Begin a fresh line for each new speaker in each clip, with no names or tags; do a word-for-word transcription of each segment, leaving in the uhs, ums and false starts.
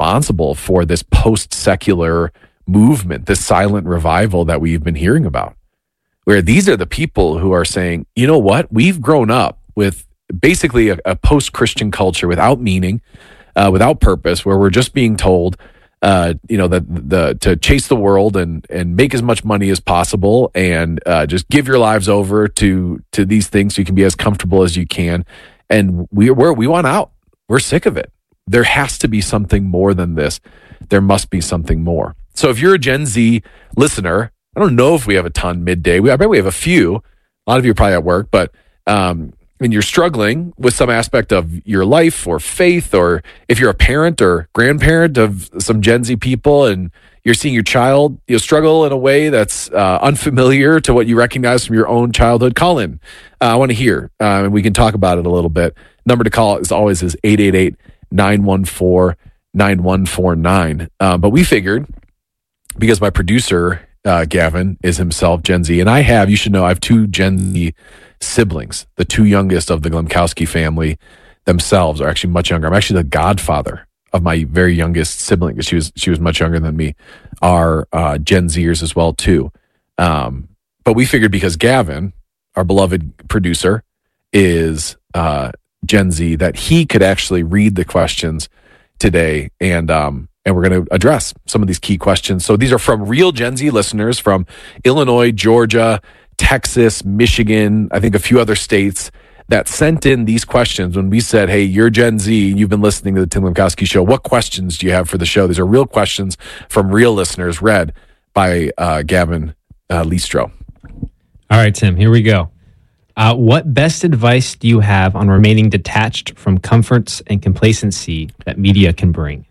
responsible for this post-secular movement, this silent revival that we've been hearing about, where these are the people who are saying, you know what, we've grown up with basically a, a post-Christian culture without meaning, uh, without purpose, where we're just being told, uh, you know, that the to chase the world and and make as much money as possible, and uh, just give your lives over to to these things so you can be as comfortable as you can. And we we're, we want out. We're sick of it. There has to be something more than this. There must be something more. So if you're a Gen Z listener, I don't know if we have a ton midday. We, I bet we have a few. A lot of you are probably at work, but um, and you're struggling with some aspect of your life or faith, or if you're a parent or grandparent of some Gen Z people and you're seeing your child, you know, struggle in a way that's uh, unfamiliar to what you recognize from your own childhood, call in. Uh, I want to hear, uh, and we can talk about it a little bit. Number to call is always is eight eight eight, nine one four, nine one four nine. Uh, but we figured, because my producer, uh, Gavin, is himself Gen Z, and I have, you should know, I have two Gen Z siblings. The two youngest of the Glemkowski family themselves are actually much younger. I'm actually the godfather of my very youngest sibling, because she was she was much younger than me, are uh, Gen Zers as well too. Um, but we figured, because Gavin, our beloved producer, is uh, Gen Z, that he could actually read the questions today, and um, and we're going to address some of these key questions. So these are from real Gen Z listeners from Illinois, Georgia, Texas, Michigan, I think a few other states, that sent in these questions when we said, hey, you're Gen Z, you've been listening to the Tim Glemkowski Show. What questions do you have for the show? These are real questions from real listeners, read by uh, Gavin uh, Listro.
All right, Tim, here we go. Uh, what best advice do you have on remaining detached from comforts and complacency that media can bring?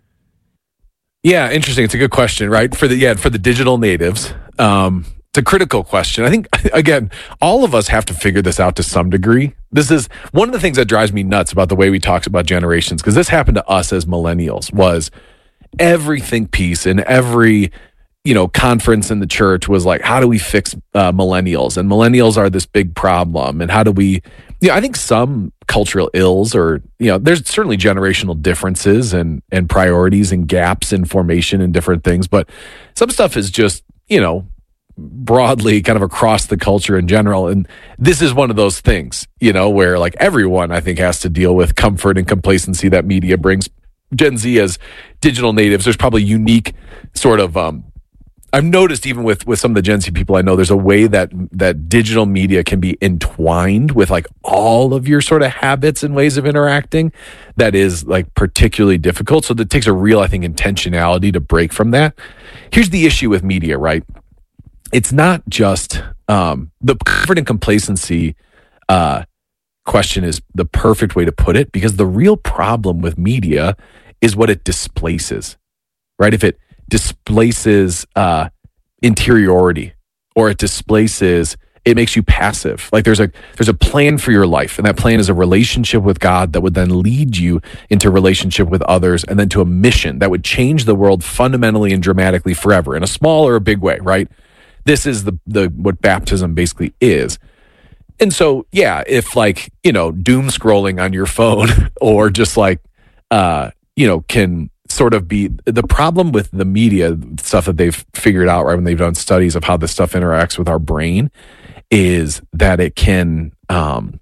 Yeah, interesting. It's a good question, right? For the yeah, for the digital natives. Um, It's a critical question. I think, again, all of us have to figure this out to some degree. This is one of the things that drives me nuts about the way we talk about generations, because this happened to us as millennials, was every think piece and every, you know, conference in the church was like, how do we fix uh, millennials? And millennials are this big problem. And how do we, you know, I think some cultural ills, or, you know, there's certainly generational differences and, and priorities and gaps in formation and different things. But some stuff is just, you know, broadly kind of across the culture in general. And this is one of those things, you know, where like everyone, I think, has to deal with comfort and complacency that media brings. Gen Z as digital natives, there's probably unique sort of, um, I've noticed even with, with some of the Gen Z people I know, there's a way that, that digital media can be entwined with like all of your sort of habits and ways of interacting that is like particularly difficult. So that takes a real, I think, intentionality to break from that. Here's the issue with media, right? It's not just um, the comfort and complacency uh, question is the perfect way to put it, because the real problem with media is what it displaces, right? If it displaces uh, interiority, or it displaces, it makes you passive. Like there's a there's a plan for your life, and that plan is a relationship with God that would then lead you into relationship with others, and then to a mission that would change the world fundamentally and dramatically forever, in a small or a big way, right? This is the the what baptism basically is. And so, yeah, if like, you know, doom scrolling on your phone or just like, uh, you know, can sort of be the problem with the media stuff that they've figured out, right, when they've done studies of how this stuff interacts with our brain, is that it can, um,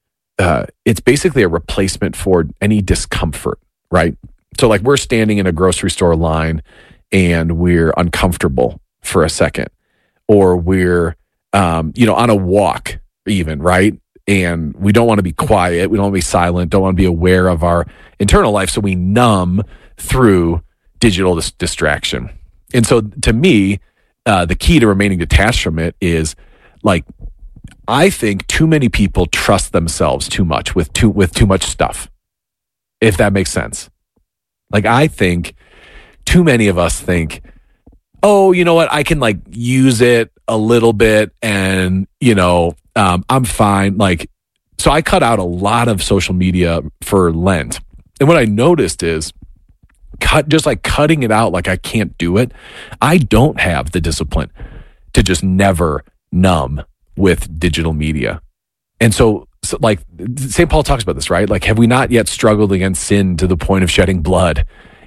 uh, it's basically a replacement for any discomfort, right? So like we're standing in a grocery store line and we're uncomfortable for a second. Or we're, um, you know, on a walk even, right? And we don't want to be quiet. We don't want to be silent. Don't want to be aware of our internal life. So we numb through digital dis- distraction. And so to me, uh, the key to remaining detached from it is like, I think too many people trust themselves too much with too, with too much stuff, if that makes sense. Like, I think too many of us think, oh, you know what, I can like use it a little bit and, you know, um, I'm fine. Like, so I cut out a lot of social media for Lent. And what I noticed is cut, just like cutting it out, like I can't do it. I don't have the discipline to just never numb with digital media. And so, so like Saint Paul talks about this, right? Like, have we not yet struggled against sin to the point of shedding blood?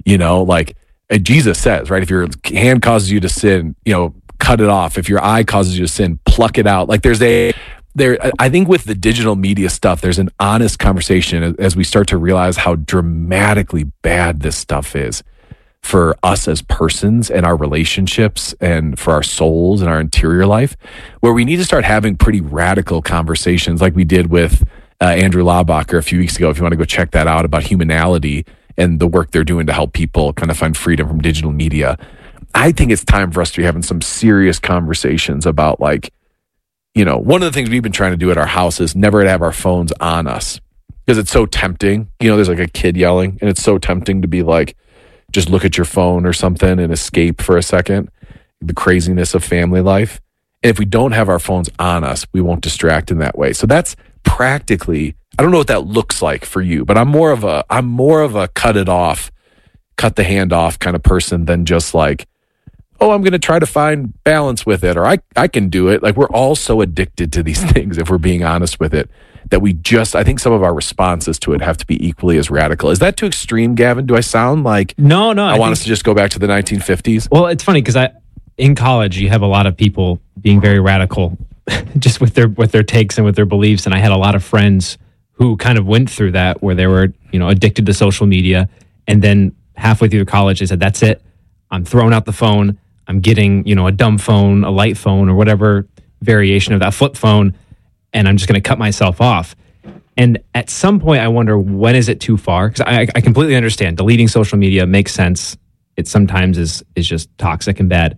You know, like uh, Jesus says, right? If your hand causes you to sin, you know, cut it off. If your eye causes you to sin, pluck it out. Like there's a, there, I think with the digital media stuff, there's an honest conversation as we start to realize how dramatically bad this stuff is for us as persons and our relationships and for our souls and our interior life, where we need to start having pretty radical conversations like we did with uh, Andrew Laubacher a few weeks ago. If you want to go check that out, about humanality and the work they're doing to help people kind of find freedom from digital media. I think it's time for us to be having some serious conversations about, like, you know, one of the things we've been trying to do at our house is never to have our phones on us, because it's so tempting. You know, there's like a kid yelling and it's so tempting to be like, just look at your phone or something and escape for a second the craziness of family life. And if we don't have our phones on us, we won't distract in that way. So that's practically, I don't know what that looks like for you, but I'm more of a, I'm more of a cut it off, cut the hand off kind of person than just like, oh, I'm going to try to find balance with it, or I, I can do it. Like, we're all so addicted to these things, if we're being honest with it, that we just, I think some of our responses to it have to be equally as radical. Is that too extreme, Gavin? Do I sound like
no, no?
I, I want think, us to just go back to the nineteen fifties?
Well, it's funny because I, in college, you have a lot of people being very radical, just with their with their takes and with their beliefs. And I had a lot of friends who kind of went through that, where they were, you know, addicted to social media, and then halfway through college, they said, "That's it. I'm throwing out the phone. I'm getting, you know, a dumb phone, a light phone, or whatever variation of that flip phone, and I'm just going to cut myself off." And at some point, I wonder, when is it too far? Because I, I completely understand deleting social media makes sense. It sometimes is is just toxic and bad.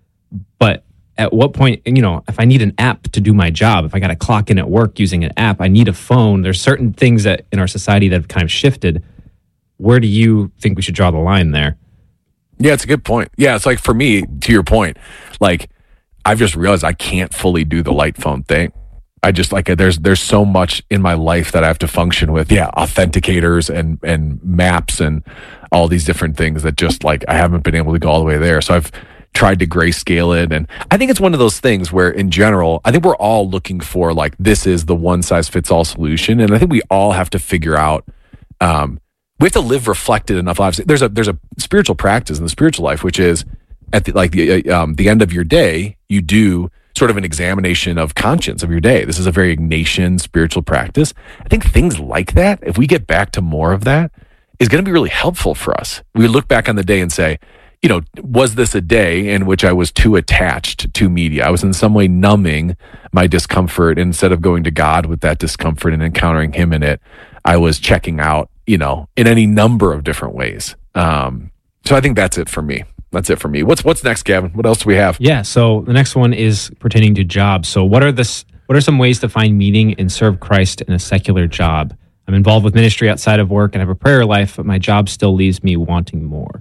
But at what point, you know, if I need an app to do my job, if I got to clock in at work using an app, I need a phone. There's certain things that in our society that have kind of shifted. Where do you think we should draw the line there?
Yeah, it's a good point. Yeah, it's like, for me, to your point, like, I've just realized I can't fully do the light phone thing. I just, like, there's there's so much in my life that I have to function with. Yeah, authenticators and and maps and all these different things that just, like, I haven't been able to go all the way there. So I've tried to grayscale it. And I think it's one of those things where, in general, I think we're all looking for, like, this is the one size fits all solution. And I think we all have to figure out, um, we have to live reflected enough lives. There's a there's a spiritual practice in the spiritual life, which is at the like the um, the end of your day, you do sort of an examination of conscience of your day. This is a very Ignatian spiritual practice. I think things like that, if we get back to more of that, is going to be really helpful for us. We look back on the day and say, you know, was this a day in which I was too attached to media? I was in some way numbing my discomfort, and instead of going to God with that discomfort and encountering Him in it, I was checking out, you know, in any number of different ways. Um, so I think that's it for me. That's it for me. What's what's next, Gavin? What else do we have?
Yeah. So the next one is pertaining to jobs. So what are this? What are some ways to find meaning and serve Christ in a secular job? I'm involved with ministry outside of work and have a prayer life, but my job still leaves me wanting more.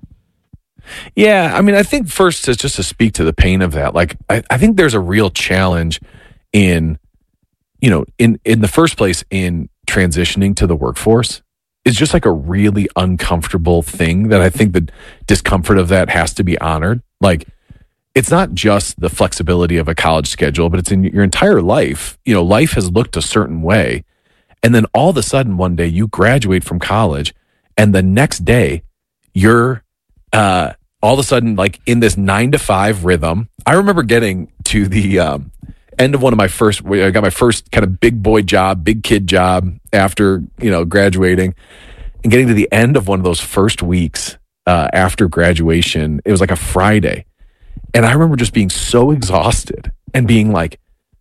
Yeah, I mean, I think first is just to speak to the pain of that. Like, I, I think there's a real challenge in, you know, in in the first place in transitioning to the workforce. It's just like a really uncomfortable thing that I think the discomfort of that has to be honored. Like, it's not just the flexibility of a college schedule, but it's in your entire life. You know, life has looked a certain way. And then all of a sudden, one day you graduate from college, and the next day you're uh, all of a sudden like in this nine to five rhythm. I remember getting to the um, end of one of my first, I got my first kind of big boy job, big kid job after, you know, graduating, and getting to the end of one of those first weeks uh, after graduation. It was like a Friday. And I remember just being so exhausted and being like,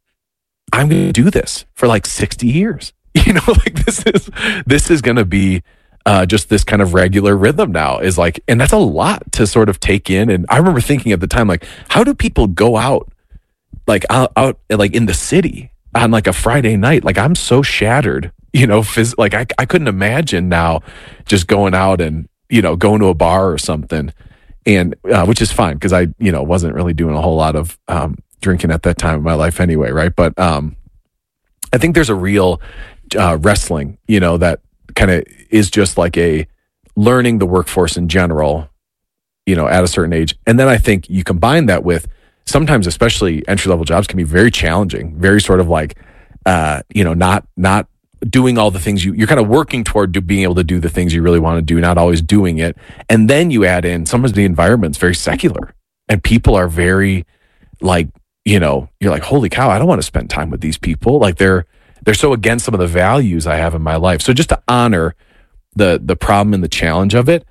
I'm going to do this for like sixty years. You know, like this is, this is going to be uh, just this kind of regular rhythm now, is like, and that's a lot to sort of take in. And I remember thinking at the time, like, how do people go out, like out, out like in the city on like a Friday night? Like, I'm so shattered, you know, phys- like I, I couldn't imagine now just going out and, you know, going to a bar or something. And, uh, which is fine, because I, you know, wasn't really doing a whole lot of um, drinking at that time in my life anyway. Right. But um, I think there's a real uh, wrestling, you know, that kind of is just like a learning the workforce in general, you know, at a certain age. And then I think you combine that with sometimes, especially entry level jobs can be very challenging, very sort of like, uh, you know, not, not doing all the things you, you're kind of working toward do, being able to do the things you really want to do, not always doing it. And then you add in, sometimes the environment's very secular and people are very like, you know, you're like, holy cow, I don't want to spend time with these people. Like they're, they're so against some of the values I have in my life. So just to honor the, the problem and the challenge of it,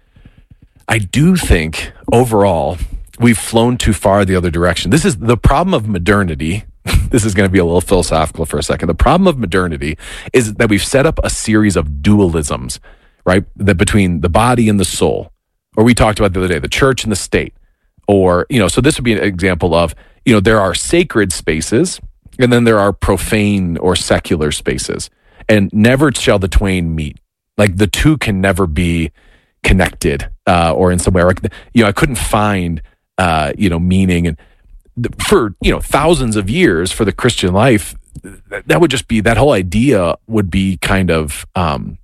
I do think overall we've flown too far the other direction. This is the problem of modernity. This is going to be a little philosophical for a second. The problem of modernity is that we've set up a series of dualisms, right? That between the body and the soul, or we talked about the other day, the church and the state, or, you know, so this would be an example of, you know, there are sacred spaces and then there are profane or secular spaces, and never shall the twain meet. Like the two can never be connected, uh, or in some way, like, you know, I couldn't find, uh, you know, meaning and, for, you know, thousands of years for the Christian life, that, that would just be, that whole idea would be kind of um,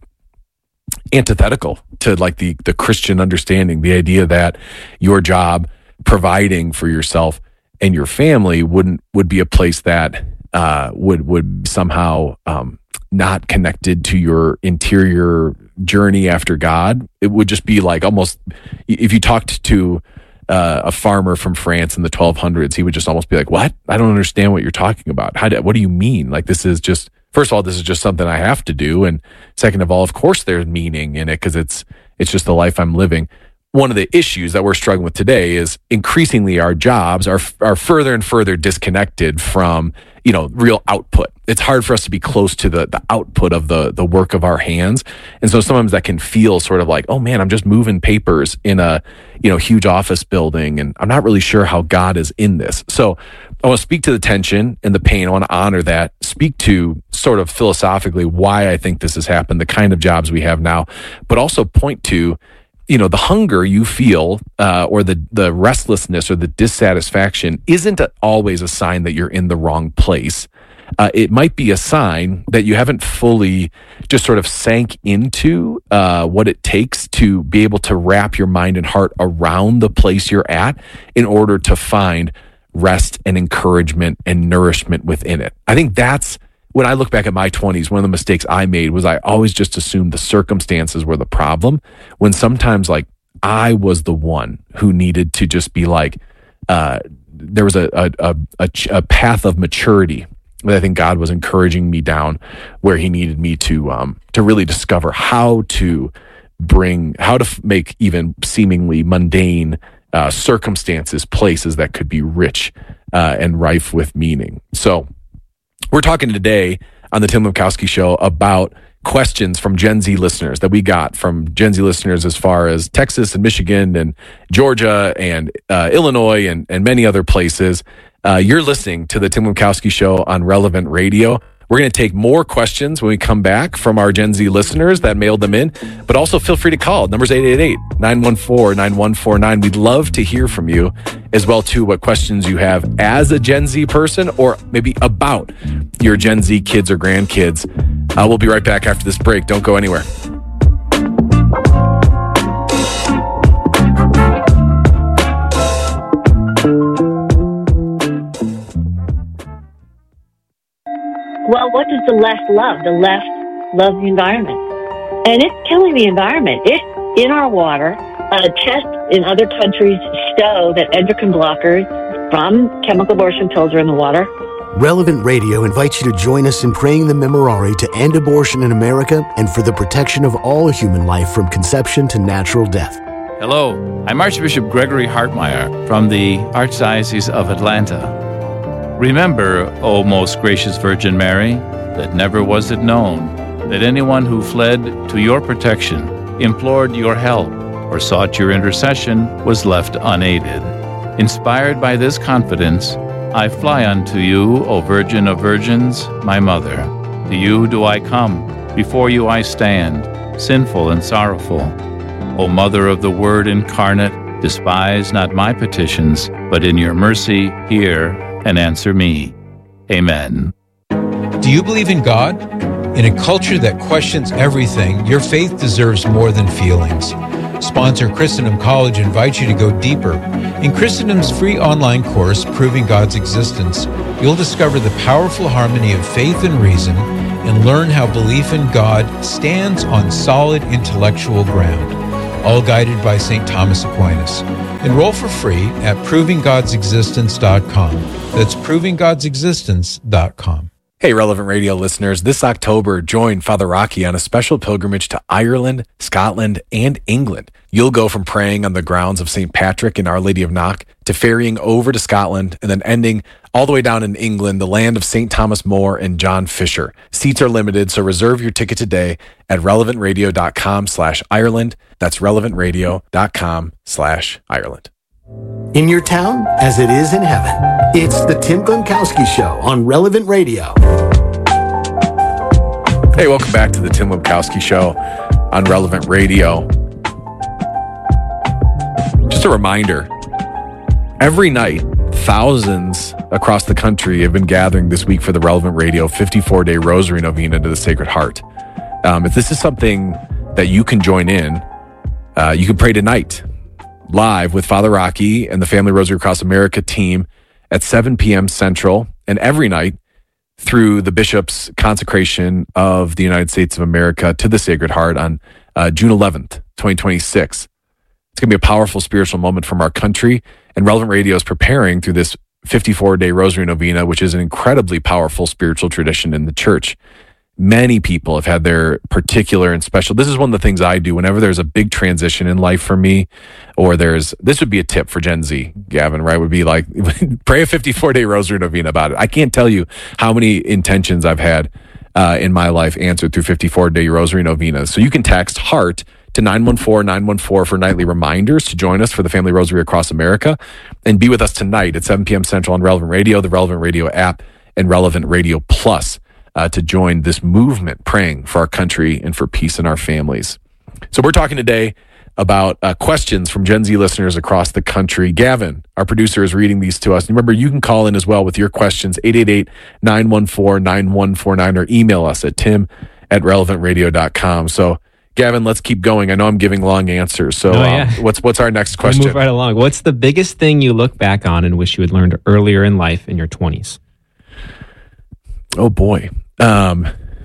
antithetical to like the, the Christian understanding, the idea that your job providing for yourself and your family wouldn't, would be a place that uh, would, would somehow um, not connected to your interior journey after God. It would just be like almost, if you talked to Uh, a farmer from France in the twelve hundreds, he would just almost be like, what? I don't understand what you're talking about. How do, what do you mean? Like, this is just, first of all, this is just something I have to do. And second of all, of course there's meaning in it because it's, it's just the life I'm living. One of the issues that we're struggling with today is increasingly our jobs are, are further and further disconnected from, you know, real output. It's hard for us to be close to the, the output of the, the work of our hands. And so sometimes that can feel sort of like, oh man, I'm just moving papers in a, you know, huge office building and I'm not really sure how God is in this. So I want to speak to the tension and the pain. I want to honor that, speak to sort of philosophically why I think this has happened, the kind of jobs we have now, but also point to, you know, the hunger you feel uh, or the the restlessness or the dissatisfaction isn't always a sign that you're in the wrong place. Uh, it might be a sign that you haven't fully just sort of sank into uh, what it takes to be able to wrap your mind and heart around the place you're at in order to find rest and encouragement and nourishment within it. I think that's, when I look back at my twenties, one of the mistakes I made was I always just assumed the circumstances were the problem, when sometimes like I was the one who needed to just be like, uh, there was a, a, a, a, a path of maturity that I think God was encouraging me down, where he needed me to, um, to really discover how to bring, how to f- make even seemingly mundane uh, circumstances, places that could be rich uh, and rife with meaning. So, we're talking today on the Tim Lemkowski Show about questions from Gen Z listeners that we got from Gen Z listeners as far as Texas and Michigan and Georgia and uh, Illinois and, and many other places. Uh, you're listening to the Tim Lemkowski Show on Relevant Radio. We're going to take more questions when we come back from our Gen Z listeners that mailed them in, but also feel free to call. Number's eight eight eight, nine one four, nine one four nine. We'd love to hear from you as well, too, what questions you have as a Gen Z person or maybe about your Gen Z kids or grandkids. Uh, we'll be right back after this break. Don't go anywhere.
Well, what does the left love? The left loves the environment. And it's killing the environment. It's in our water. Uh, tests in other countries show that endocrine blockers from chemical abortion pills are in the water.
Relevant Radio invites you to join us in praying the Memorare to end abortion in America and for the protection of all human life from conception to natural death.
Hello, I'm Archbishop Gregory Hartmeyer from the Archdiocese of Atlanta. Remember, O most gracious Virgin Mary, that never was it known that anyone who fled to your protection, implored your help, or sought your intercession was left unaided. Inspired by this confidence, I fly unto you, O Virgin of Virgins, my Mother. To you do I come, before you I stand, sinful and sorrowful. O Mother of the Word incarnate, despise not my petitions, but in your mercy hear and answer me. Amen.
Do you believe in God? In a culture that questions everything, your faith deserves more than feelings. Sponsor Christendom College invites you to go deeper. In Christendom's free online course, Proving God's Existence, you'll discover the powerful harmony of faith and reason and learn how belief in God stands on solid intellectual ground, all guided by Saint Thomas Aquinas. Enroll for free at proving gods existence dot com. That's proving gods existence dot com.
Hey, Relevant Radio listeners, this October, join Father Rocky on a special pilgrimage to Ireland, Scotland, and England. You'll go from praying on the grounds of Saint Patrick and Our Lady of Knock to ferrying over to Scotland and then ending all the way down in England, the land of Saint Thomas More and John Fisher. Seats are limited, so reserve your ticket today at relevant radio dot com slash Ireland. That's relevant radio dot com slash Ireland.
In your town, as it is in heaven. It's the Tim Gronkowski Show on Relevant Radio.
Hey, welcome back to the Tim Gronkowski Show on Relevant Radio. Just a reminder, every night, thousands across the country have been gathering this week for the Relevant Radio fifty-four day Rosary Novena to the Sacred Heart. Um, if this is something that you can join in, uh, you can pray tonight, live with Father Rocky and the Family Rosary Across America team at seven p.m. Central, and every night through the Bishop's consecration of the United States of America to the Sacred Heart on uh, June eleventh, twenty twenty-six. It's going to be a powerful spiritual moment from our country, and Relevant Radio is preparing through this fifty-four day Rosary Novena, which is an incredibly powerful spiritual tradition in the church. Many people have had their particular and special. This is one of the things I do whenever there's a big transition in life for me, or there's, this would be a tip for Gen Z, Gavin, right? Would be like, pray a fifty-four day Rosary Novena about it. I can't tell you how many intentions I've had uh, in my life answered through fifty-four day Rosary Novenas. So you can text HEART to nine one four nine one four for nightly reminders to join us for the Family Rosary Across America, and be with us tonight at seven p.m. Central on Relevant Radio, the Relevant Radio app, and Relevant Radio Plus. Uh, to join this movement praying for our country and for peace in our families. So we're talking today about uh, questions from Gen Z listeners across the country. Gavin, our producer, is reading these to us. And remember, you can call in as well with your questions, eight eight eight, nine one four, nine one four nine, or email us at tim at relevant radio dot com. So, Gavin, let's keep going. I know I'm giving long answers. So
oh, yeah.
um, what's what's our next
We'll
question?
move right along. What's the biggest thing you look back on and wish you had learned earlier in life in your twenties?
Oh, boy. Um,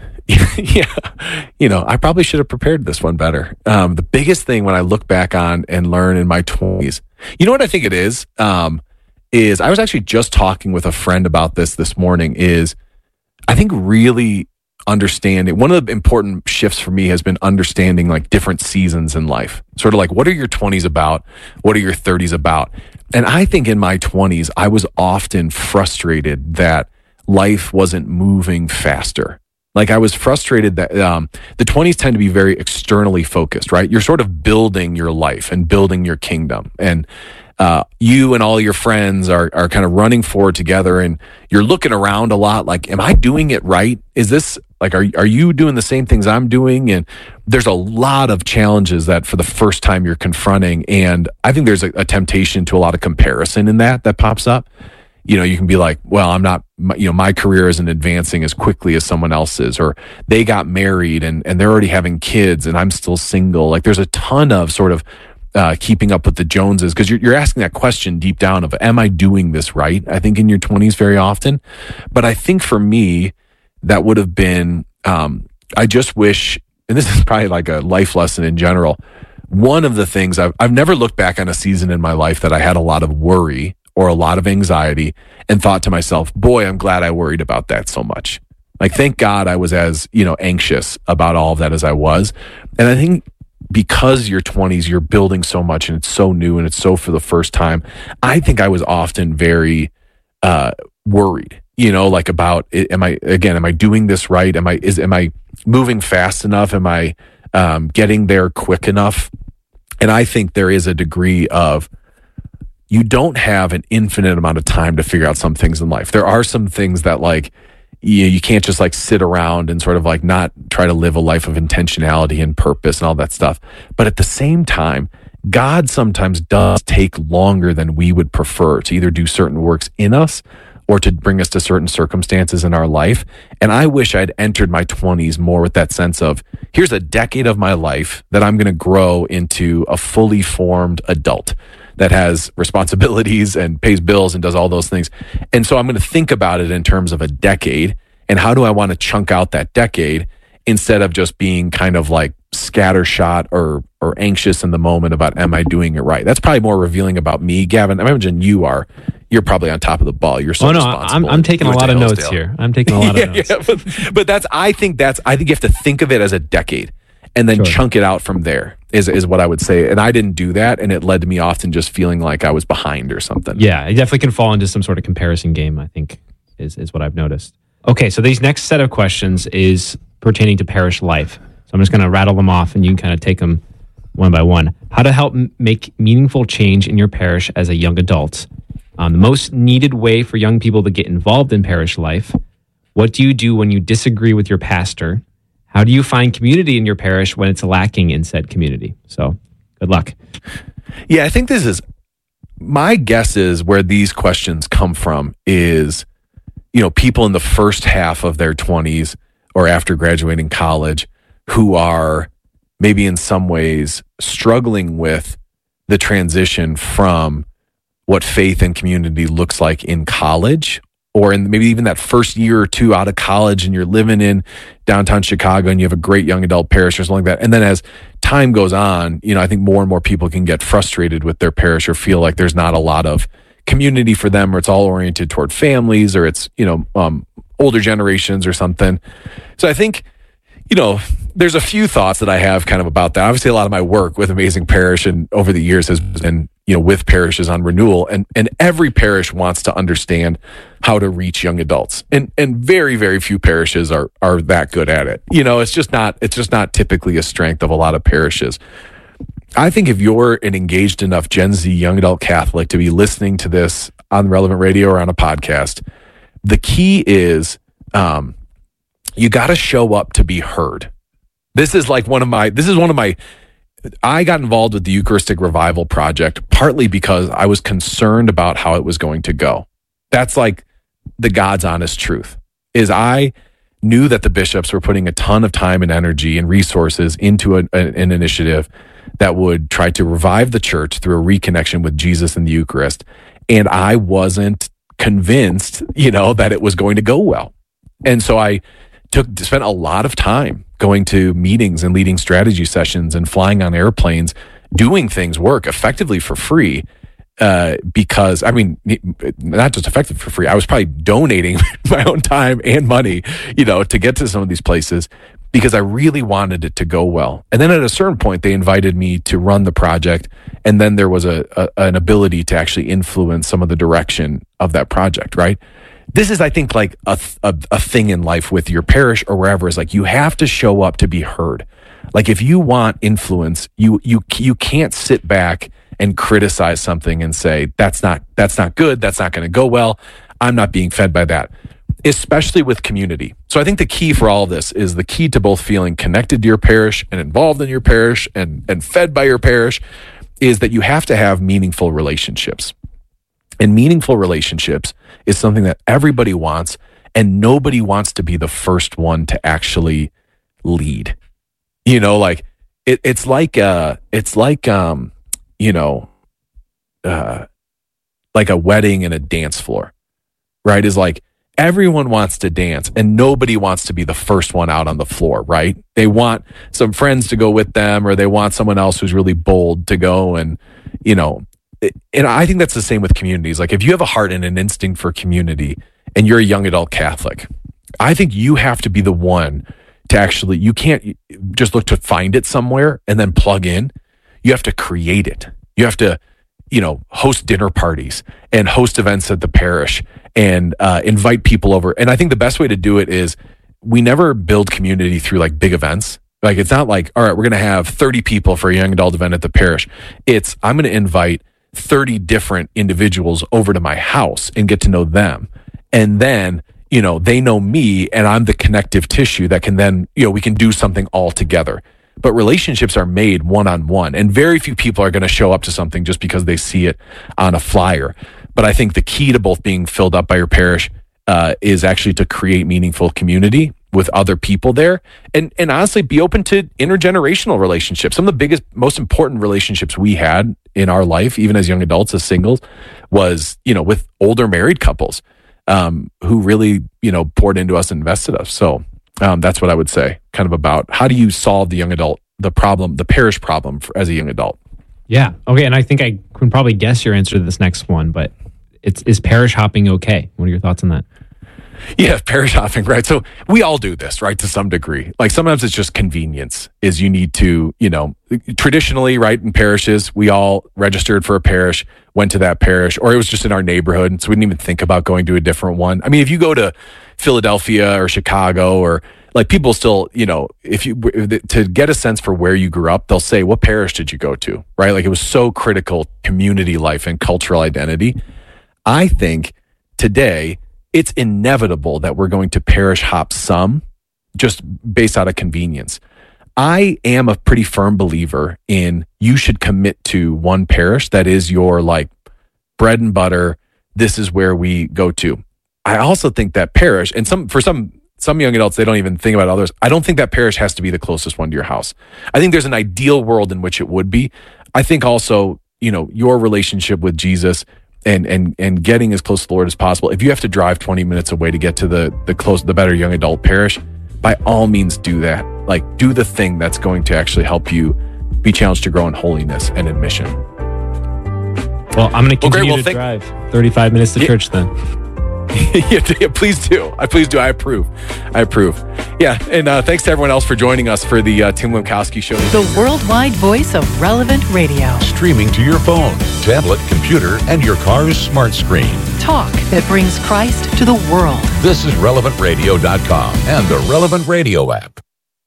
yeah, you know, I probably should have prepared this one better. Um, the biggest thing when I look back on and learn in my twenties, you know what I think it is? Um, is I was actually just talking with a friend about this this morning is I think really understanding, one of the important shifts for me has been understanding like different seasons in life. Sort of like, what are your twenties about? What are your thirties about? And I think in my twenties, I was often frustrated that life wasn't moving faster. Like I was frustrated that um, the twenties tend to be very externally focused, right? You're sort of building your life and building your kingdom. And uh, you and all your friends are are kind of running forward together, and you're looking around a lot like, am I doing it right? Is this like, are, are you doing the same things I'm doing? And there's a lot of challenges that for the first time you're confronting. And I think there's a, a temptation to a lot of comparison in that that pops up. You know, you can be like, well, I'm not, you know, my career isn't advancing as quickly as someone else's, or they got married and, and they're already having kids and I'm still single. Like there's a ton of sort of uh, keeping up with the Joneses, because you're, you're asking that question deep down of, am I doing this right? I think in your twenties very often. But I think for me, that would have been, um, I just wish, and this is probably like a life lesson in general. One of the things I've, I've never looked back on a season in my life that I had a lot of worry or a lot of anxiety and thought to myself, boy, I'm glad I worried about that so much. Like, thank God I was as, you know, anxious about all of that as I was. And I think because your twenties, you're building so much and it's so new and it's so for the first time, I think I was often very uh, worried, you know, like about, am I, again, am I doing this right? Am I, is, am I moving fast enough? Am I um, getting there quick enough? And I think there is a degree of, you don't have an infinite amount of time to figure out some things in life. There are some things that like, you, you can't just like sit around and sort of like not try to live a life of intentionality and purpose and all that stuff. But at the same time, God sometimes does take longer than we would prefer to either do certain works in us or to bring us to certain circumstances in our life. And I wish I'd entered my twenties more with that sense of, here's a decade of my life that I'm going to grow into a fully formed adult that has responsibilities and pays bills and does all those things. And so I'm going to think about it in terms of a decade. And how do I want to chunk out that decade instead of just being kind of like scattershot or or anxious in the moment about, am I doing it right? That's probably more revealing about me. Gavin, I imagine you are. You're probably on top of the ball. You're so
oh, no,
responsible.
I'm, I'm taking a lot of notes here. I'm taking a lot of
yeah,
notes.
Yeah, but, but that's, I think that's, I think you have to think of it as a decade and then sure. chunk it out from there is, is what I would say. And I didn't do that. And it led to me often just feeling like I was behind or something.
Yeah, I definitely can fall into some sort of comparison game, I think is, is what I've noticed. Okay, so these next set of questions is pertaining to parish life. So I'm just going to rattle them off and you can kind of take them one by one. How to help m- make meaningful change in your parish as a young adult. Um, the most needed way for young people to get involved in parish life. What do you do when you disagree with your pastor? How do you find community in your parish when it's lacking in said community? So good luck.
Yeah, I think this is, my guess is where these questions come from is, you know, people in the first half of their twenties or after graduating college who are maybe in some ways struggling with the transition from what faith and community looks like in college, or in maybe even that first year or two out of college and you're living in downtown Chicago and you have a great young adult parish or something like that. And then as time goes on, you know, I think more and more people can get frustrated with their parish or feel like there's not a lot of community for them, or it's all oriented toward families, or it's, you know, um, older generations or something. So I think, you know, there's a few thoughts that I have kind of about that. Obviously, a lot of my work with Amazing Parish and over the years has been, you know, with parishes on renewal, and and every parish wants to understand how to reach young adults, and and very very few parishes are are that good at it. You know, it's just not it's just not typically a strength of a lot of parishes. I think if you're an engaged enough Gen Z young adult Catholic to be listening to this on Relevant Radio or on a podcast, the key is um, you got to show up to be heard. This is like one of my, this is one of my, I got involved with the Eucharistic Revival Project partly because I was concerned about how it was going to go. That's like the God's honest truth, is I knew that the bishops were putting a ton of time and energy and resources into a, an initiative that would try to revive the church through a reconnection with Jesus and the Eucharist. And I wasn't convinced, you know, that it was going to go well. And so I took, spent a lot of time going to meetings and leading strategy sessions and flying on airplanes, doing things work effectively for free. Uh, because I mean, not just effective for free, I was probably donating my own time and money, you know, to get to some of these places because I really wanted it to go well. And then at a certain point, they invited me to run the project. And then there was a, a an ability to actually influence some of the direction of that project, right? This is, I think, like a, a, a thing in life with your parish or wherever, is like you have to show up to be heard. Like if you want influence, you you you can't sit back and criticize something and say, that's not that's not good, that's not going to go well, I'm not being fed by that, especially with community. So I think the key for all of this is the key to both feeling connected to your parish and involved in your parish and, and fed by your parish is that you have to have meaningful relationships. And meaningful relationships is something that everybody wants, and nobody wants to be the first one to actually lead. You know, like it, it's like uh it's like um you know uh like a wedding and a dance floor, right? Is like everyone wants to dance and nobody wants to be the first one out on the floor, right? They want some friends to go with them, or they want someone else who's really bold to go. And you know, and I think that's the same with communities. Like if you have a heart and an instinct for community and you're a young adult Catholic, I think you have to be the one to actually, you can't just look to find it somewhere and then plug in. You have to create it. You have to, you know, host dinner parties and host events at the parish and uh, invite people over. And I think the best way to do it is we never build community through like big events. Like it's not like, all right, we're going to have thirty people for a young adult event at the parish. It's, I'm going to invite thirty different individuals over to my house and get to know them. And then, you know, they know me and I'm the connective tissue that can then, you know, we can do something all together. But relationships are made one-on-one, and very few people are going to show up to something just because they see it on a flyer. But I think the key to both being filled up by your parish uh, is actually to create meaningful community with other people there, and and honestly be open to intergenerational relationships. Some of the biggest, most important relationships we had in our life, even as young adults, as singles, was, you know, with older married couples. um, who really, you know, poured into us and invested us. So um, that's what I would say, kind of about how do you solve the young adult, the problem, the parish problem for, as a young adult.
Yeah. Okay. And I think I can probably guess your answer to this next one, but it's is parish hopping okay? What are your thoughts on that?
Yeah, parish hopping, right? So we all do this, right, to some degree. Like sometimes it's just convenience, is you need to, you know, traditionally, right, in parishes, we all registered for a parish, went to that parish, or it was just in our neighborhood, and so we didn't even think about going to a different one. I mean, if you go to Philadelphia or Chicago, or like people still, you know, if you, to get a sense for where you grew up, they'll say, what parish did you go to, right? Like it was so critical, community life and cultural identity. I think today, it's inevitable that we're going to parish hop some just based out of convenience. I am a pretty firm believer in you should commit to one parish that is your like bread and butter. This is where we go to. I also think that parish, and some for some some young adults, they don't even think about others. I don't think that parish has to be the closest one to your house. I think there's an ideal world in which it would be. I think also, you know, your relationship with Jesus and and and getting as close to the Lord as possible. If you have to drive twenty minutes away to get to the the close the better young adult parish, by all means do that. Like do the thing that's going to actually help you be challenged to grow in holiness and in mission.
Well, I'm going to continue
well,
to
thank-
drive thirty-five minutes to
yeah.
church then.
yeah, yeah, please do. I please do. I approve. I approve. Yeah, and uh, thanks to everyone else for joining us for the uh, Tim Lemkowski Show.
The worldwide voice of Relevant Radio.
Streaming to your phone, tablet, computer, and your car's smart screen.
Talk that brings Christ to the world.
This is relevant radio dot com and the Relevant Radio app.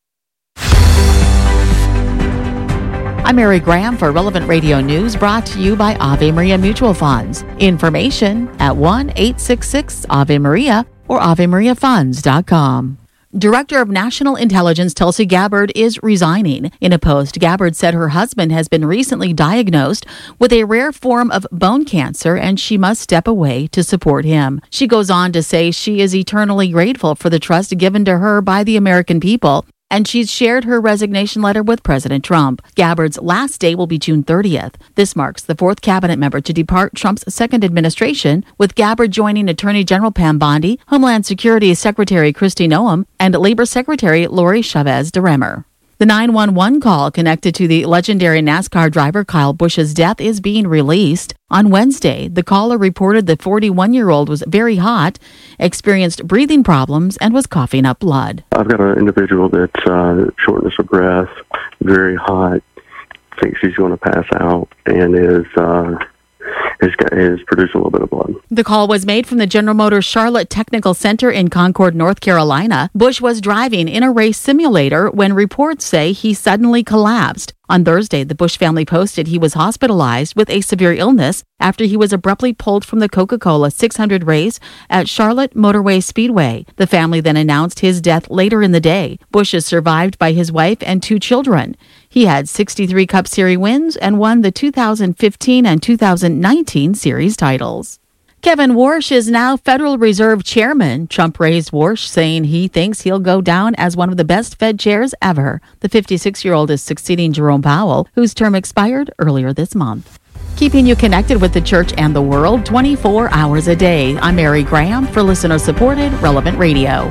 I'm Mary Graham for Relevant Radio News, brought to you by Ave Maria Mutual Funds. Information at one eight six six Ave Maria or ave maria funds dot com. Director of National Intelligence Tulsi Gabbard is resigning. In a post, Gabbard said her husband has been recently diagnosed with a rare form of bone cancer and she must step away to support him. She goes on to say she is eternally grateful for the trust given to her by the American people, and she's shared her resignation letter with President Trump. Gabbard's last day will be June thirtieth. This marks the fourth cabinet member to depart Trump's second administration, with Gabbard joining Attorney General Pam Bondi, Homeland Security Secretary Kristi Noem, and Labor Secretary Lori Chavez DeRemer. The nine one one call connected to the legendary NASCAR driver Kyle Busch's death is being released. On Wednesday, the caller reported the forty-one-year-old was very hot, experienced breathing problems, and was coughing up blood.
I've got an individual that's uh, shortness of breath, very hot, thinks he's going to pass out, and is uh, is, is producing a little bit of blood.
The call was made from the General Motors Charlotte Technical Center in Concord, North Carolina. Busch was driving in a race simulator when reports say he suddenly collapsed. On Thursday, the Busch family posted he was hospitalized with a severe illness after he was abruptly pulled from the Coca-Cola six hundred race at Charlotte Motorway Speedway. The family then announced his death later in the day. Busch is survived by his wife and two children. He had sixty-three Cup Series wins and won the two thousand fifteen and two thousand nineteen series titles. Kevin Warsh is now Federal Reserve Chairman. Trump praised Warsh, saying he thinks he'll go down as one of the best Fed chairs ever. The fifty-six-year-old is succeeding Jerome Powell, whose term expired earlier this month. Keeping you connected with the church and the world twenty-four hours a day. I'm Mary Graham for listener-supported Relevant Radio.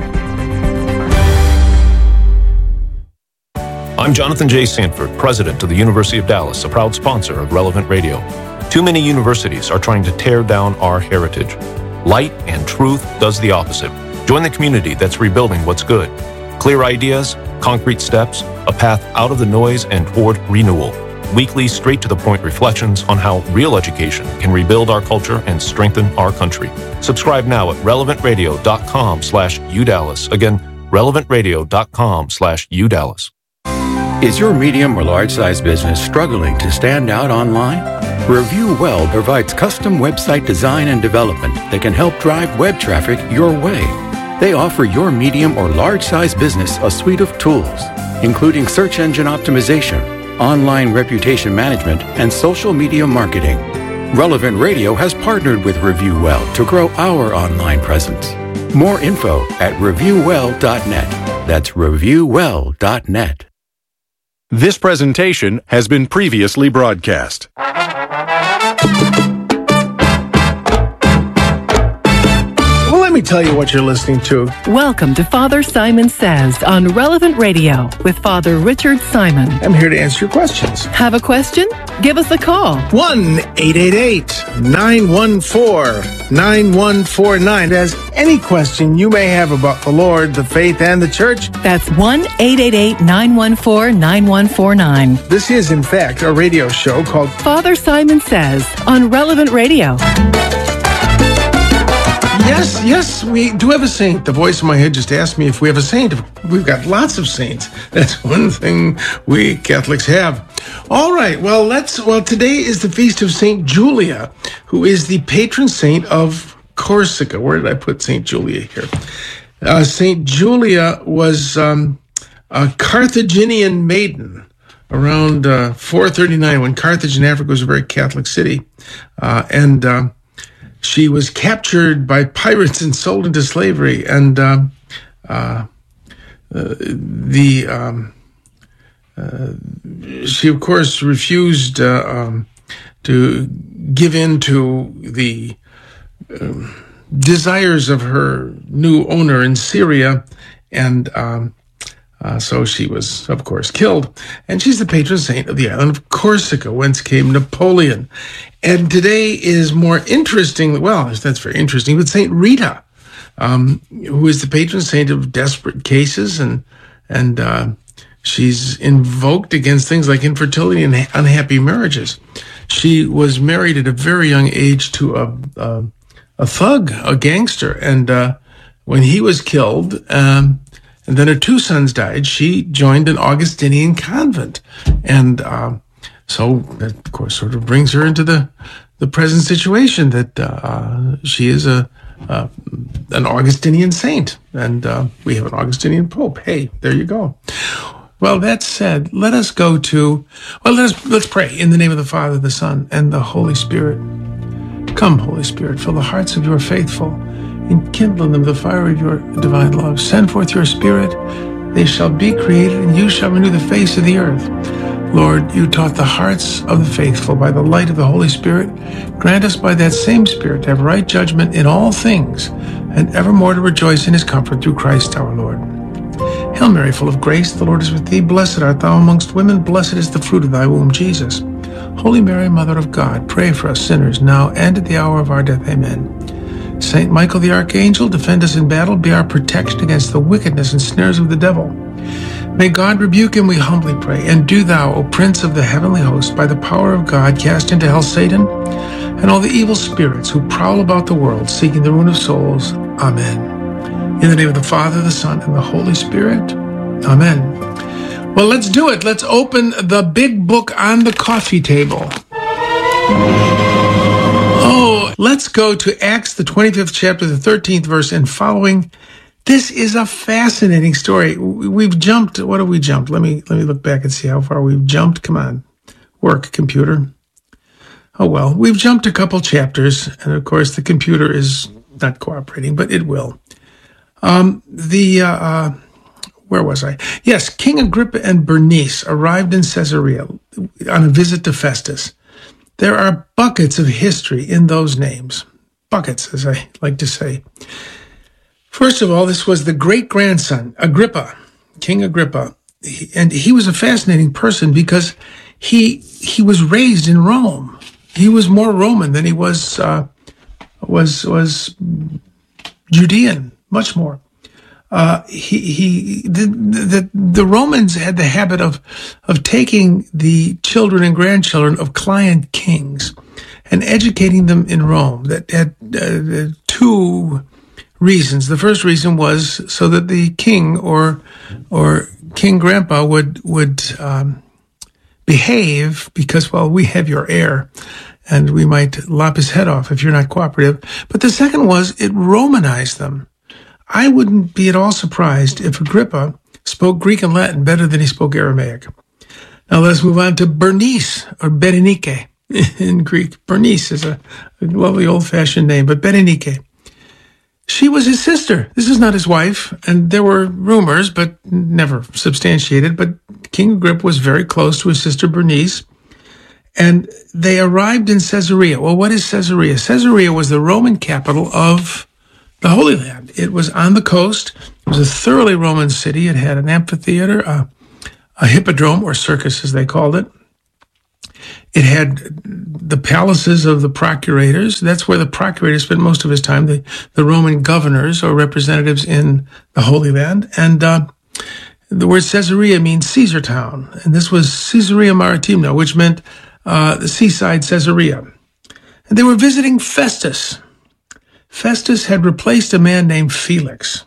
I'm Jonathan J. Sanford, president of the University of Dallas, a proud sponsor of Relevant Radio. Too many universities are trying to tear down our heritage. Light and truth does the opposite. Join the community that's rebuilding what's good. Clear ideas, concrete steps, a path out of the noise and toward renewal. Weekly, straight-to-the-point reflections on how real education can rebuild our culture and strengthen our country. Subscribe now at relevant radio dot com slash U Dallas. Again, relevant radio dot com slash U Dallas.
Is your medium or large-size business struggling to stand out online? Review Well provides custom website design and development that can help drive web traffic your way. They offer your medium or large-size business a suite of tools, including search engine optimization, online reputation management, and social media marketing. Relevant Radio has partnered with Review Well to grow our online presence. More info at review well dot net. That's review well dot net.
This presentation has been previously broadcast.
Well, tell you what you're listening to.
Welcome to Father Simon Says on Relevant Radio with Father Richard Simon.
I'm here to answer your questions.
Have a question? Give us a call.
one eight eight eight, nine one four, nine one four nine. As any question you may have about the Lord, the faith, and the church.
That's one eight eight eight, nine one four, nine one four nine.
This is, in fact, a radio show called
Father Simon Says on Relevant Radio.
Yes, yes, we do have a saint. The voice in my head just asked me if we have a saint. We've got lots of saints. That's one thing we Catholics have. All right, well, let's. Well, today is the feast of Saint Julia, who is the patron saint of Corsica. Where did I put Saint Julia here? Uh, Saint Julia was um, a Carthaginian maiden around uh, four thirty-nine, when Carthage in Africa was a very Catholic city, uh, and. Uh, She was captured by pirates and sold into slavery, and uh, uh, uh, the um, uh, she, of course, refused uh, um, to give in to the uh, desires of her new owner in Syria, and um, uh, so she was, of course, killed. And she's the patron saint of the island of Corsica, whence came Napoleon. And today is more interesting, well, that's very interesting, but Saint Rita, um, who is the patron saint of desperate cases, and and uh, she's invoked against things like infertility and unhappy marriages. She was married at a very young age to a a, a thug, a gangster, and uh, when he was killed, um, and then her two sons died, she joined an Augustinian convent, and uh, So that, of course, sort of brings her into the, the present situation that uh, she is a uh, an Augustinian saint, and uh, we have an Augustinian pope. Hey, there you go. Well, that said, let us go to well, let us let's pray in the name of the Father, the Son, and the Holy Spirit. Come, Holy Spirit, fill the hearts of your faithful, enkindle in them the fire of your divine love. Send forth your Spirit; they shall be created, and you shall renew the face of the earth. Lord, you taught the hearts of the faithful by the light of the Holy Spirit. Grant us by that same Spirit to have right judgment in all things, and evermore to rejoice in his comfort through Christ our Lord. Hail Mary, full of grace, the Lord is with thee. Blessed art thou amongst women, blessed is the fruit of thy womb, Jesus. Holy Mary, Mother of God, pray for us sinners, now and at the hour of our death. Amen. Saint Michael the Archangel, defend us in battle, be our protection against the wickedness and snares of the devil. May God rebuke him, we humbly pray. And do thou, O Prince of the heavenly host, by the power of God, cast into hell Satan and all the evil spirits who prowl about the world, seeking the ruin of souls. Amen. In the name of the Father, the Son, and the Holy Spirit. Amen. Well, let's do it. Let's open the big book on the coffee table. Oh, let's go to Acts, the twenty-fifth chapter, the thirteenth verse, and following. This is a fascinating story. We've jumped. What have we jumped? Let me let me look back and see how far we've jumped. Come on, work, computer. Oh well, we've jumped a couple chapters, and of course the computer is not cooperating, but it will. Um, the uh, uh, where was I? Yes, King Agrippa and Bernice arrived in Caesarea on a visit to Festus. There are buckets of history in those names, buckets, as I like to say. First of all, this was the great-grandson, Agrippa, King Agrippa, he, and he was a fascinating person because he he was raised in Rome. He was more Roman than he was uh, was was Judean, much more. Uh, he he the, the the Romans had the habit of of taking the children and grandchildren of client kings and educating them in Rome. That had uh, two reasons. The first reason was so that the king or or King Grandpa would would um, behave, because, well, we have your heir, and we might lop his head off if you're not cooperative. But the second was it Romanized them. I wouldn't be at all surprised if Agrippa spoke Greek and Latin better than he spoke Aramaic. Now let's move on to Bernice, or Berenike in Greek. Bernice is a, a lovely old-fashioned name, but Berenike. She was his sister. This is not his wife, and there were rumors, but never substantiated. But King Agrippa was very close to his sister Bernice, and they arrived in Caesarea. Well, what is Caesarea? Caesarea was the Roman capital of the Holy Land. It was on the coast. It was a thoroughly Roman city. It had an amphitheater, a, a hippodrome, or circus as they called it. It had the palaces of the procurators. That's where the procurator spent most of his time, the, the Roman governors or representatives in the Holy Land. And uh, the word Caesarea means Caesar town. And this was Caesarea Maritima, which meant uh, the seaside Caesarea. And they were visiting Festus. Festus had replaced a man named Felix.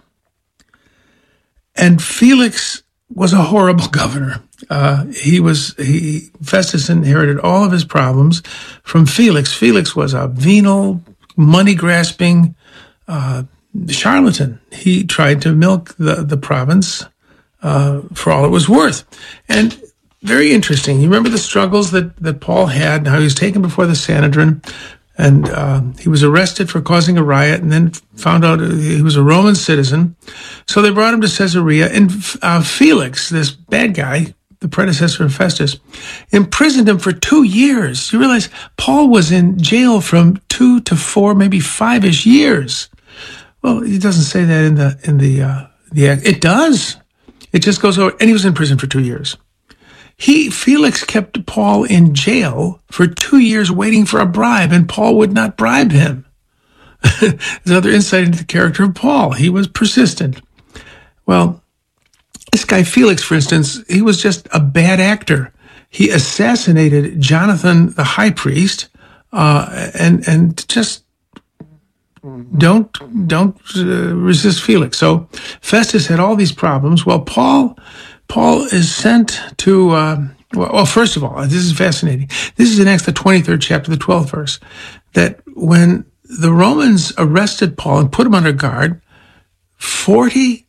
And Felix was a horrible governor. Uh, he was, he, Festus inherited all of his problems from Felix. Felix was a venal, money-grasping uh, charlatan. He tried to milk the, the province uh, for all it was worth. And very interesting. You remember the struggles that, that Paul had, how he was taken before the Sanhedrin, and uh, he was arrested for causing a riot, and then found out he was a Roman citizen. So they brought him to Caesarea, and uh, Felix, this bad guy, the predecessor of Festus, imprisoned him for two years. You realize Paul was in jail from two to four, maybe five-ish years. Well, it doesn't say that in the in the uh, the act. It does. It just goes over, and he was in prison for two years. He, Felix, kept Paul in jail for two years waiting for a bribe, and Paul would not bribe him. There's another insight into the character of Paul. He was persistent. Well, this guy Felix, for instance, he was just a bad actor. He assassinated Jonathan, the high priest, uh, and and just don't don't uh, resist Felix. So Festus had all these problems. Well, Paul. Paul is sent to, uh, well, first of all, this is fascinating. This is in Acts, the twenty-third chapter, the twelfth verse, that when the Romans arrested Paul and put him under guard, forty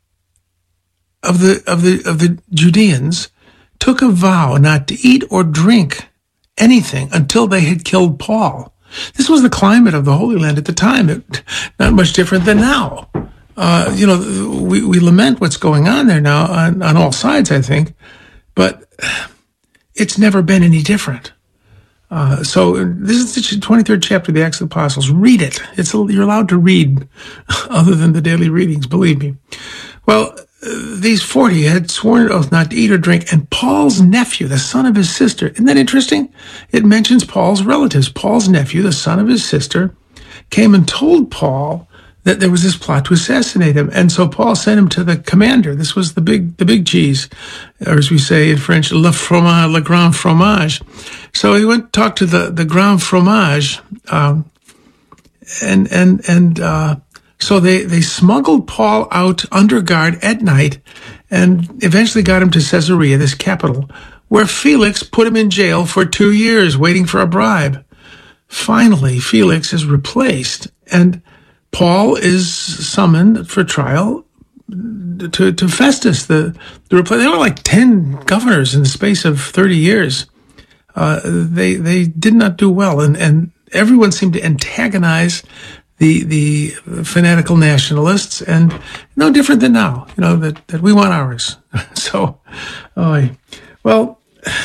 of the, of the, of the Judeans took a vow not to eat or drink anything until they had killed Paul. This was the climate of the Holy Land at the time. It, not much different than now. Uh, you know, we, we lament what's going on there now on, on all sides, I think, but it's never been any different. Uh, so this is the twenty-third chapter of the Acts of the Apostles. Read it. It's a, you're allowed to read other than the daily readings, believe me. Well, uh, these forty had sworn an oath not to eat or drink, and Paul's nephew, the son of his sister, isn't that interesting? It mentions Paul's relatives. Paul's nephew, the son of his sister, came and told Paul that there was this plot to assassinate him. And so Paul sent him to the commander. This was the big, the big cheese, or as we say in French, le fromage, le grand fromage. So he went to talk to the, the grand fromage, um, and, and, and, uh, so they, they smuggled Paul out under guard at night and eventually got him to Caesarea, this capital, where Felix put him in jail for two years waiting for a bribe. Finally, Felix is replaced, and Paul is summoned for trial to, to Festus. The, the there were like ten governors in the space of thirty years. Uh, they they did not do well, and, and everyone seemed to antagonize the the fanatical nationalists, and no different than now. You know that, that we want ours. So, oh, well,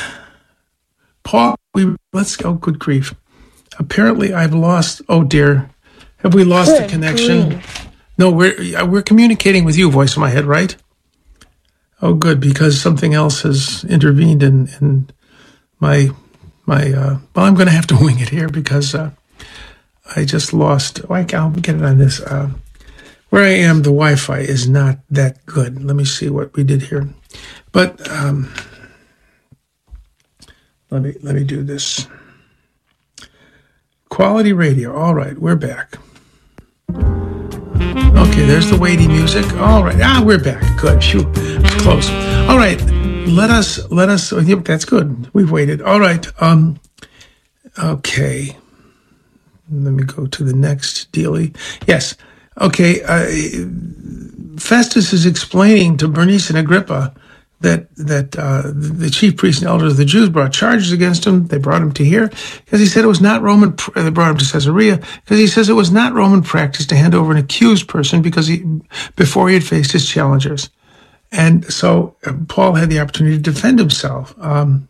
Paul, we let's go. Oh, good grief! Apparently, I've lost. Oh dear. Have we lost Good the connection? Grief. No, we're we're communicating with you, voice in my head, right? Oh, good, because something else has intervened in, in my my. Uh, well, I'm going to have to wing it here because uh, I just lost. Oh, I, I'll get it on this. Uh, where I am, the Wi-Fi is not that good. Let me see what we did here. But um, let me let me do this. Quality radio. All right, we're back. Okay, there's the weighty music. All right, ah, we're back. Good. Phew, it's close. All right, let us let us. Oh, yep, that's good. We've waited. All right. Um. Okay. Let me go to the next dealie. Yes. Okay. Uh, Festus is explaining to Bernice and Agrippa that that uh, the chief priests and elders of the Jews brought charges against him. They brought him to here because he said it was not Roman. They brought him to Caesarea because he says it was not Roman practice to hand over an accused person because he before he had faced his challengers. And so uh, Paul had the opportunity to defend himself. Um,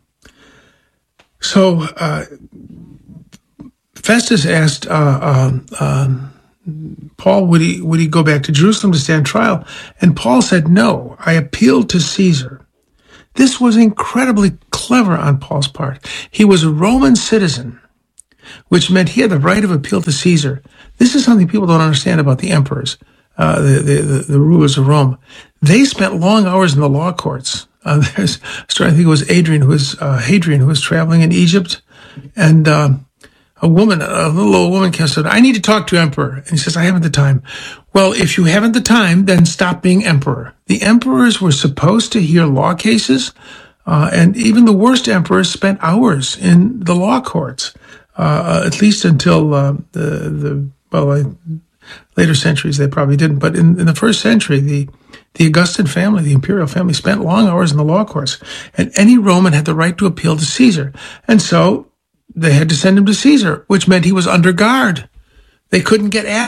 so uh, Festus asked uh, uh, uh, Paul, would he, would he go back to Jerusalem to stand trial? And Paul said, no, I appealed to Caesar. This was incredibly clever on Paul's part. He was a Roman citizen, which meant he had the right of appeal to Caesar. This is something people don't understand about the emperors, uh, the, the, the, the rulers of Rome. They spent long hours in the law courts. Uh, there's a story, I think it was Adrian, who was, uh, Hadrian, who was traveling in Egypt, and, uh, a woman, a little old woman came and said, I need to talk to emperor. And he says, I haven't the time. Well, if you haven't the time, then stop being emperor. The emperors were supposed to hear law cases, uh, and even the worst emperors spent hours in the law courts, uh, at least until, uh, the, the, well, I, later centuries they probably didn't. But in, in the first century, the, the Augustan family, the imperial family, spent long hours in the law courts, and any Roman had the right to appeal to Caesar. And so they had to send him to Caesar, which meant he was under guard. They couldn't get at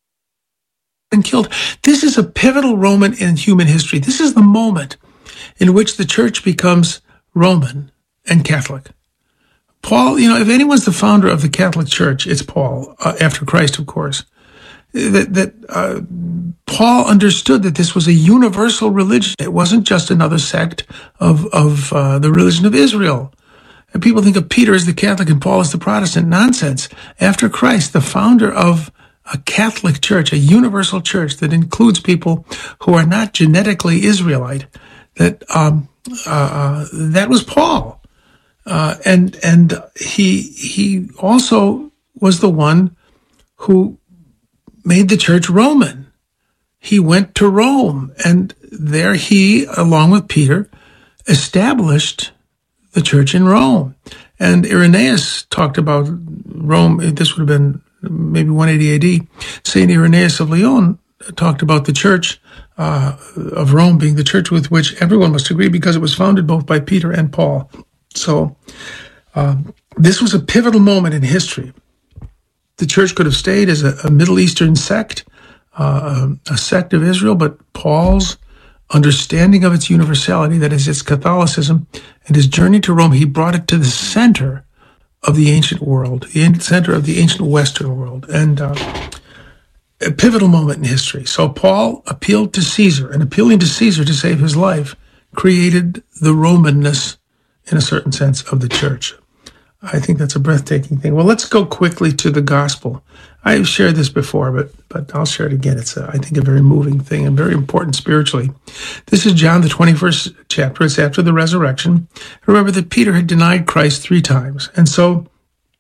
and killed. This is a pivotal moment in human history. This is the moment in which the church becomes Roman and Catholic. Paul, you know, if anyone's the founder of the Catholic Church, it's Paul, uh, after Christ, of course. That, that uh, Paul understood that this was a universal religion. It wasn't just another sect of, of uh, the religion of Israel. And people think of Peter as the Catholic and Paul as the Protestant. Nonsense. After Christ, the founder of a Catholic church, a universal church that includes people who are not genetically Israelite, that um, uh, that was Paul, uh, and and he he also was the one who made the church Roman. He went to Rome, and there he, along with Peter, established the church in Rome. And Irenaeus talked about Rome. This would have been maybe one eighty A D. Saint Irenaeus of Lyon talked about the church uh, of Rome being the church with which everyone must agree, because it was founded both by Peter and Paul. So um, this was a pivotal moment in history. The church could have stayed as a, a Middle Eastern sect, uh, a sect of Israel, but Paul's understanding of its universality, that is its Catholicism, and his journey to Rome, he brought it to the center of the ancient world, the center of the ancient Western world, and uh, a pivotal moment in history. So Paul appealed to Caesar, and appealing to Caesar to save his life created the Romanness, in a certain sense, of the church. I think that's a breathtaking thing. Well, let's go quickly to the gospel. I've shared this before, but but I'll share it again. It's, a, I think, a very moving thing and very important spiritually. This is John, the twenty-first chapter. It's after the resurrection. Remember that Peter had denied Christ three times. And so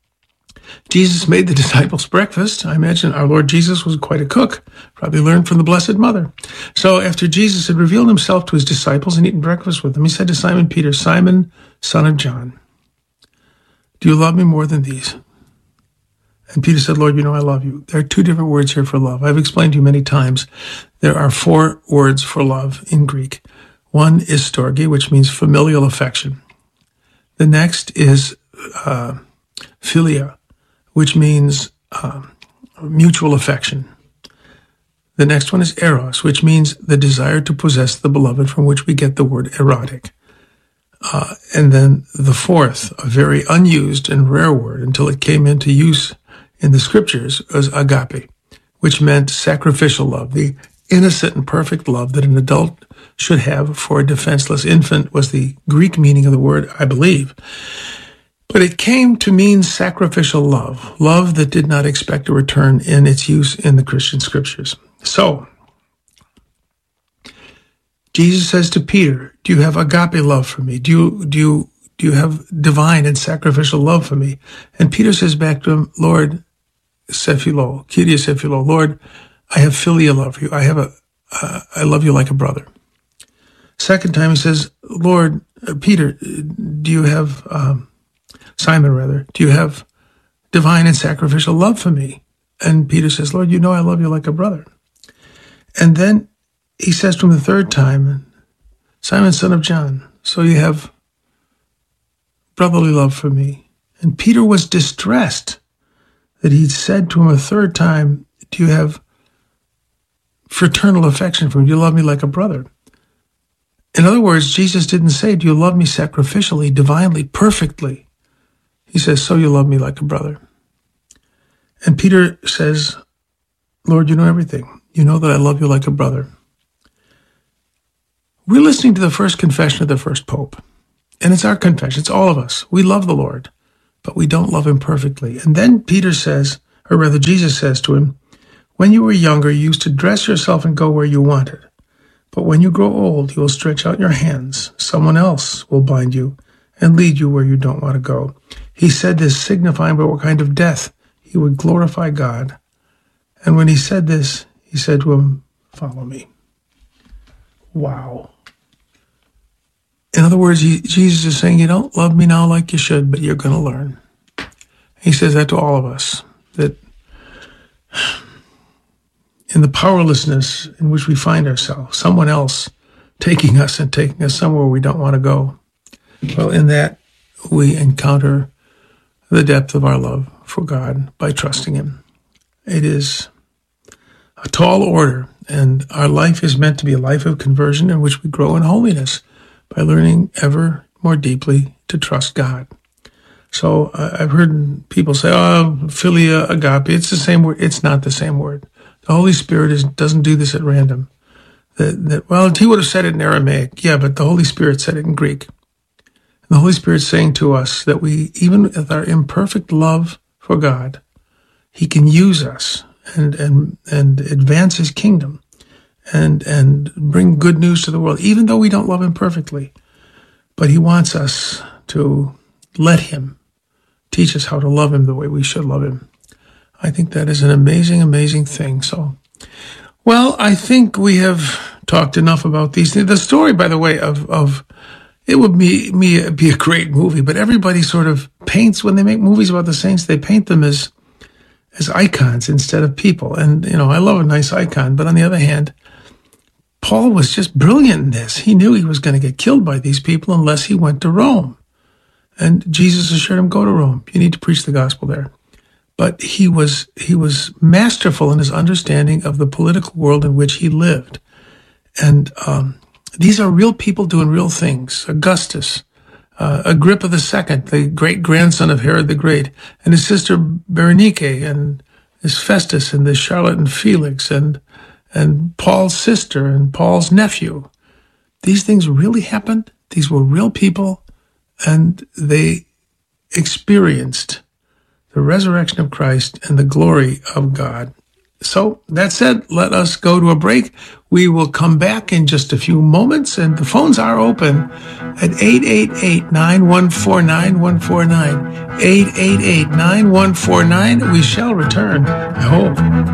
Jesus made the disciples breakfast. I imagine our Lord Jesus was quite a cook, probably learned from the Blessed Mother. So after Jesus had revealed himself to his disciples and eaten breakfast with them, he said to Simon Peter, Simon, son of John, do you love me more than these? And Peter said, Lord, you know I love you. There are two different words here for love. I've explained to you many times. There are four words for love in Greek. One is storge, which means familial affection. The next is uh, philia, which means uh, mutual affection. The next one is eros, which means the desire to possess the beloved, from which we get the word erotic. Uh, and then the fourth, a very unused and rare word until it came into use in the scriptures, was agape, which meant sacrificial love, the innocent and perfect love that an adult should have for a defenseless infant, was the Greek meaning of the word, I believe. But it came to mean sacrificial love, love that did not expect a return in its use in the Christian scriptures. So, Jesus says to Peter, do you have agape love for me? Do you, do you, do you have divine and sacrificial love for me? And Peter says back to him, Lord, Sephilo, Kyrie Sephilo, Lord, I have filial love for you. I have a, uh, I love you like a brother. Second time he says, Lord, uh, Peter, do you have, um, Simon rather, do you have divine and sacrificial love for me? And Peter says, Lord, you know I love you like a brother. And then he says to him the third time, Simon, son of John, so you have brotherly love for me. And Peter was distressed that he'd said to him a third time, do you have fraternal affection for me? Do you love me like a brother? In other words, Jesus didn't say, do you love me sacrificially, divinely, perfectly? He says, so you love me like a brother. And Peter says, Lord, you know everything. You know that I love you like a brother. We're listening to the first confession of the first pope. And it's our confession. It's all of us. We love the Lord, but we don't love him perfectly. And then Peter says, or rather Jesus says to him, when you were younger, you used to dress yourself and go where you wanted. But when you grow old, you will stretch out your hands. Someone else will bind you and lead you where you don't want to go. He said this, signifying by what kind of death he would glorify God. And when he said this, he said to him, follow me. Wow. In other words, he, Jesus is saying, you don't love me now like you should, but you're going to learn. He says that to all of us, that in the powerlessness in which we find ourselves, someone else taking us and taking us somewhere we don't want to go, well, in that we encounter the depth of our love for God by trusting him. It is a tall order, and our life is meant to be a life of conversion in which we grow in holiness by learning ever more deeply to trust God. So uh, I've heard people say, oh, philia, agape, it's the same word. It's not the same word. The Holy Spirit is, doesn't do this at random. That, that, well, he would have said it in Aramaic. Yeah, but the Holy Spirit said it in Greek. And the Holy Spirit's saying to us that we, even with our imperfect love for God, he can use us and, and, and advance his kingdom and, and bring good news to the world, even though we don't love him perfectly. But he wants us to let him teach us how to love him the way we should love him. I think that is an amazing, amazing thing. So, well, I think we have talked enough about these things. The story, by the way, of, of it would be, me, be a great movie, but everybody sort of paints, when they make movies about the saints, they paint them as as icons instead of people. And, you know, I love a nice icon, but on the other hand, Paul was just brilliant in this. He knew he was going to get killed by these people unless he went to Rome. And Jesus assured him, go to Rome. You need to preach the gospel there. But he was he was masterful in his understanding of the political world in which he lived. And um, these are real people doing real things. Augustus, uh, Agrippa the Second, the great-grandson of Herod the Great, and his sister Berenike, and his Festus, and this Charlotte and Felix, and and Paul's sister, and Paul's nephew. These things really happened. These were real people, and they experienced the resurrection of Christ and the glory of God. So that said, let us go to a break. We will come back in just a few moments, and the phones are open at eight eight eight, nine one four, nine one four nine, eight eight eight, nine one four nine. We shall return, I hope.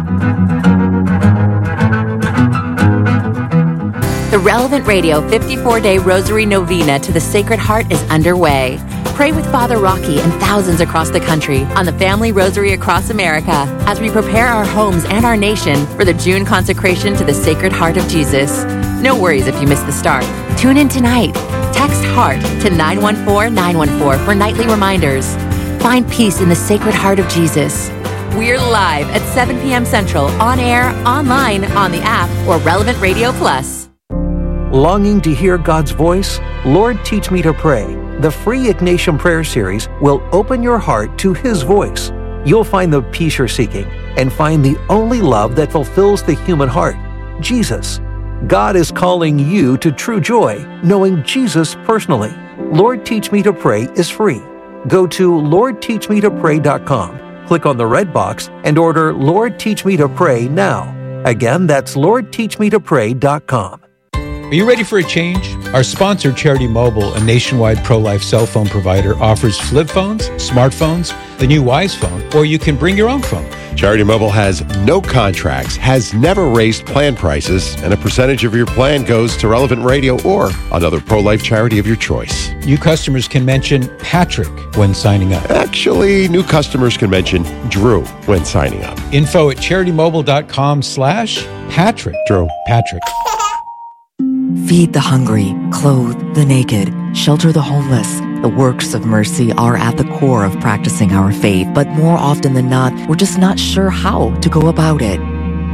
The Relevant Radio fifty-four day Rosary Novena to the Sacred Heart is underway. Pray with Father Rocky and thousands across the country on the Family Rosary across America as we prepare our homes and our nation for the June consecration to the Sacred Heart of Jesus. No worries if you miss the start. Tune in tonight. Text HEART to nine one four, nine one four for nightly reminders. Find peace in the Sacred Heart of Jesus. We're live at seven p.m. Central, on air, online, on the app, or Relevant Radio Plus.
Longing to hear God's voice? Lord, Teach Me to Pray. The free Ignatian Prayer Series will open your heart to His voice. You'll find the peace you're seeking and find the only love that fulfills the human heart, Jesus. God is calling you to true joy, knowing Jesus personally. Lord, Teach Me to Pray is free. Go to lord teach me to pray dot com, click on the red box, and order Lord, Teach Me to Pray now. Again, that's lord teach me to pray dot com.
Are you ready for a change? Our sponsor, Charity Mobile, a nationwide pro-life cell phone provider, offers flip phones, smartphones, the new Wise Phone, or you can bring your own phone.
Charity Mobile has no contracts, has never raised plan prices, and a percentage of your plan goes to Relevant Radio or another pro-life charity of your choice.
New customers can mention Patrick when signing up.
Actually, new customers can mention Drew when signing up.
Info at charitymobile.com slash Patrick.
Drew.
Patrick.
Feed the hungry, clothe the naked, shelter the homeless. The works of mercy are at the core of practicing our faith, but more often than not, we're just not sure how to go about it.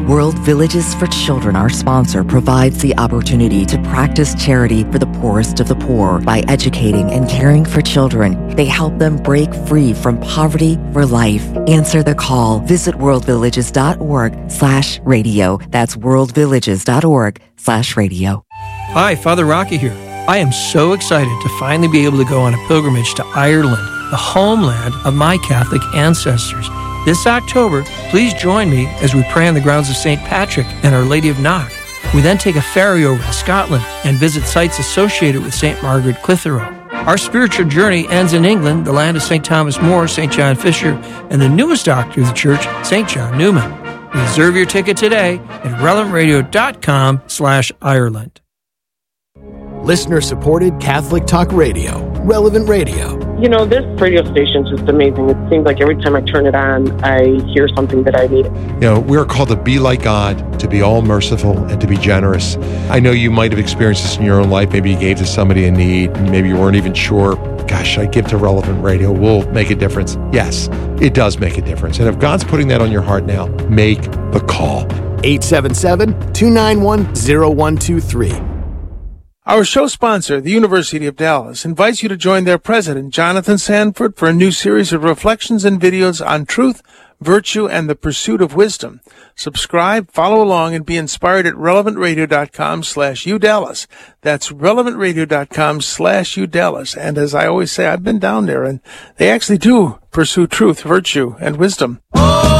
World Villages for Children, our sponsor, provides the opportunity to practice charity for the poorest of the poor by educating and caring for children. They help them break free from poverty for life. Answer the call. Visit worldvillages.org slash radio. That's worldvillages.org slash radio.
Hi, Father Rocky here. I am so excited to finally be able to go on a pilgrimage to Ireland, the homeland of my Catholic ancestors. This October, please join me as we pray on the grounds of Saint Patrick and Our Lady of Knock. We then take a ferry over to Scotland and visit sites associated with Saint Margaret Clitheroe. Our spiritual journey ends in England, the land of Saint Thomas More, Saint John Fisher, and the newest doctor of the church, Saint John Newman. Reserve your ticket today at relevantradio.com slash Ireland.
Listener-supported Catholic Talk Radio, Relevant Radio.
You know, this radio station is just amazing. It seems like every time I turn it on, I hear something that I need.
You know, we are called to be like God, to be all merciful, and to be generous. I know you might have experienced this in your own life. Maybe you gave to somebody in need, and maybe you weren't even sure, gosh, I give to Relevant Radio, will make a difference. Yes, it does make a difference. And if God's putting that on your heart now, make the call.
eight seven seven, two nine one, zero one two three.
Our show sponsor, the University of Dallas, invites you to join their president, Jonathan Sanford, for a new series of reflections and videos on truth, virtue, and the pursuit of wisdom. Subscribe, follow along, and be inspired at relevantradio.com slash udallas. That's relevantradio.com slash udallas. And as I always say, I've been down there, and they actually do pursue truth, virtue, and wisdom.